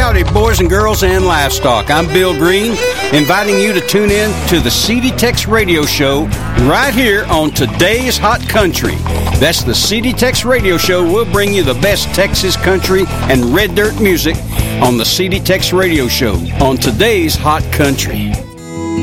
Howdy, boys and girls and livestock. I'm Bill Green, inviting you to tune in to the CD Tex Radio Show right here on Today's Hot Country. That's the CD Tex Radio Show. We'll bring you the best Texas country and red dirt music on the CD Tex Radio Show on Today's Hot Country.